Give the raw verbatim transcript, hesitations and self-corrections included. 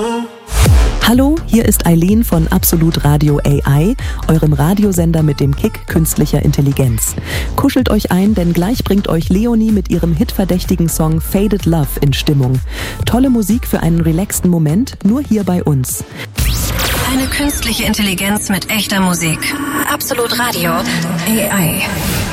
Hallo, hier ist Eileen von Absolut Radio A I, eurem Radiosender mit dem Kick künstlicher Intelligenz. Kuschelt euch ein, denn gleich bringt euch Leonie mit ihrem hitverdächtigen Song Faded Love in Stimmung. Tolle Musik für einen relaxten Moment, nur hier bei uns. Eine künstliche Intelligenz mit echter Musik. Absolut Radio A I.